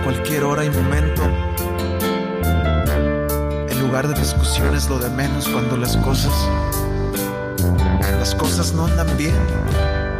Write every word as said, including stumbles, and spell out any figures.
a cualquier hora y momento. El lugar de discusión es lo de menos cuando las cosas, las cosas no andan bien.